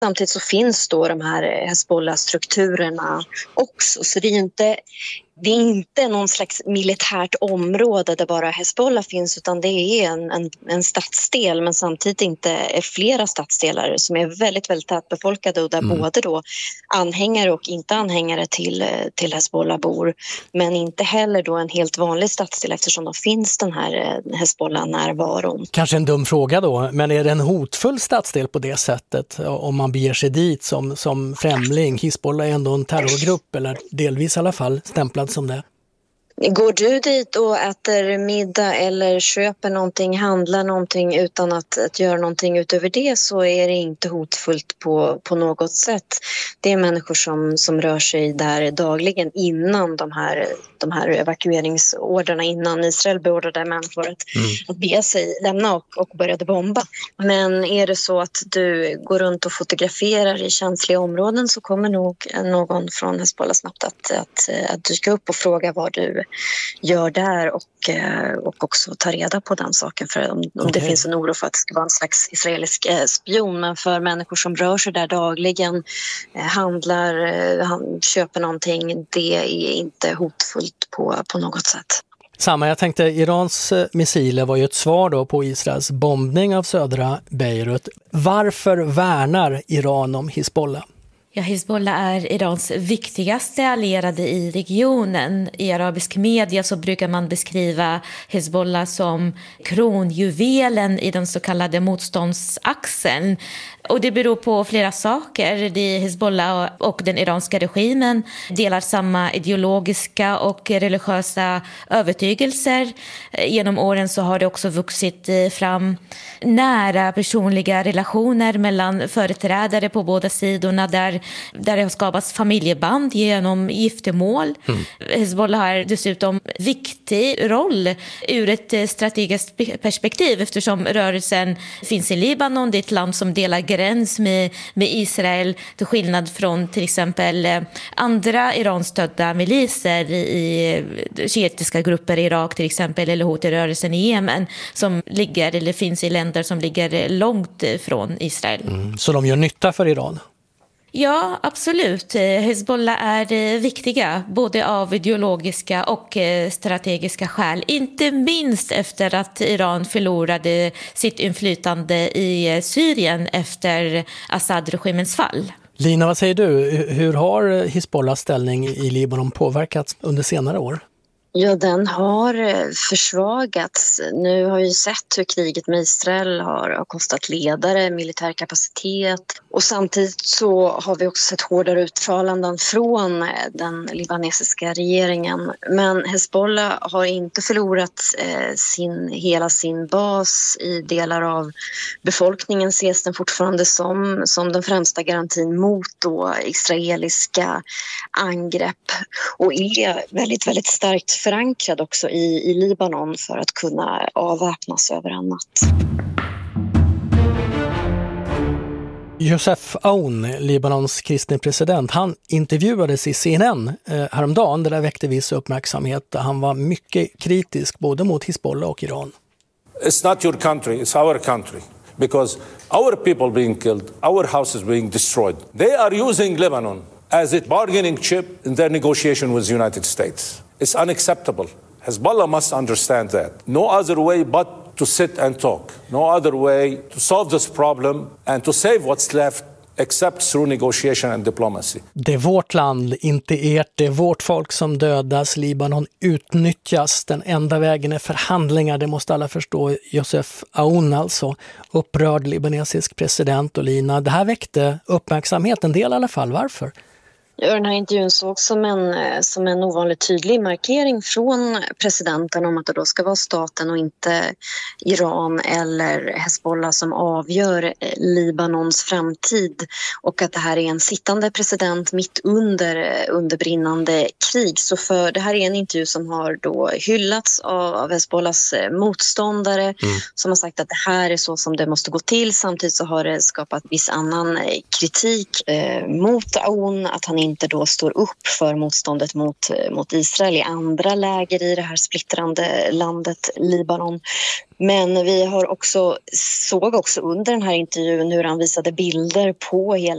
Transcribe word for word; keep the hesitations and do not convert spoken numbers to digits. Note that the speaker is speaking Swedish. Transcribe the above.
Samtidigt så finns då de här Hezbollah-strukturerna också, så det är ju inte, det är inte någon slags militärt område där bara Hezbollah finns, utan det är en, en, en stadsdel, men samtidigt inte är flera stadsdelar som är väldigt, väldigt tätbefolkade och där mm. både då anhängare och inte anhängare till, till Hezbollah bor, men inte heller då en helt vanlig stadsdel eftersom det finns den här Hezbollah-närvaron. Kanske en dum fråga då, men är det en hotfull stadsdel på det sättet om man beger sig dit som, som främling? Hezbollah är ändå en terrorgrupp, eller delvis i alla fall stämplad som det. Går du dit och äter middag eller köper någonting, handlar någonting utan att, att göra någonting utöver det, så är det inte hotfullt på, på något sätt. Det är människor som, som rör sig där dagligen innan de här, de här evakueringsorderna, innan Israel beordrade människor att, mm. att bege sig, lämna och, och började bomba. Men är det så att du går runt och fotograferar i känsliga områden, så kommer nog någon från Hezbollah snabbt att, att, att dyka upp och fråga vad du gör där och, och också ta reda på den saken, för om, om okay. det finns en oro för att det ska vara en slags israelisk spion. Men för människor som rör sig där dagligen, handlar, köper någonting, det är inte hotfullt på, på något sätt. Samma, jag tänkte, Irans missiler var ju ett svar då på Israels bombning av södra Beirut. Varför värnar Iran om Hezbollah? Ja, Hezbollah är Irans viktigaste allierade i regionen. I arabisk media så brukar man beskriva Hezbollah som kronjuvelen i den så kallade motståndsaxeln. Och det beror på flera saker. Det Hezbollah och den iranska regimen delar samma ideologiska och religiösa övertygelser. Genom åren så har det också vuxit fram nära personliga relationer mellan företrädare på båda sidorna där, där det har skapats familjeband genom giftermål. Mm. Hezbollah har dessutom viktig roll ur ett strategiskt perspektiv eftersom rörelsen finns i Libanon. Det är ett land som delar gräns med, med Israel, till skillnad från till exempel andra Iran-stödda miliser i shiitiska grupper i Irak till exempel, eller Houthi-rörelsen i Jemen som ligger eller finns i länder som ligger långt från Israel. Mm. Så de gör nytta för Iran? Ja, absolut. Hezbollah är viktiga både av ideologiska och strategiska skäl. Inte minst efter att Iran förlorade sitt inflytande i Syrien efter Assad-regimens fall. Lina, vad säger du? Hur har Hezbollahs ställning i Libanon påverkats under senare år? Ja, den har försvagats. Nu har vi sett hur kriget med Israel har kostat ledare, militär kapacitet, och samtidigt så har vi också sett hårdare uttalanden från den libanesiska regeringen. Men Hezbollah har inte förlorat sin, hela sin bas. I delar av befolkningen ses den fortfarande som, som den främsta garantin mot då israeliska angrepp och är väldigt, väldigt starkt förankrad också i, i Libanon för att kunna avväpnas över en natt. Joseph Aoun, Libanons kristne president, han intervjuades i C N N eh, häromdagen. Det där väckte viss uppmärksamhet. Han var mycket kritisk både mot Hezbollah och Iran. It's not your country, it's our country. Because our people being killed, our houses being destroyed. They are using Lebanon as a bargaining chip in their negotiation with the United States. It's unacceptable. Hezbollah must understand that. No other way but to sit and talk. No other way to solve this problem and to save what's left except through negotiation and diplomacy. Det är vårt land, inte ert. Det är vårt folk som dödas. Libanon utnyttjas. Den enda vägen är förhandlingar. Det måste alla förstå. Joseph Aoun, alltså upprörd libanesisk president, och Lina. Det här väckte uppmärksamhet, en del i alla fall. Varför? Den här intervjun såg som en, som en ovanligt tydlig markering från presidenten om att det då ska vara staten och inte Iran eller Hezbollah som avgör Libanons framtid, och att det här är en sittande president mitt under, under brinnande krig. Så för det här är en intervju som har då hyllats av, av Hezbollahs motståndare mm. som har sagt att det här är så som det måste gå till. Samtidigt så har det skapat viss annan kritik eh, mot Aoun, att han inte då står upp för motståndet mot, mot Israel i andra läger i det här splittrande landet Libanon. Men vi har också, såg också under den här intervjun hur han visade bilder på hela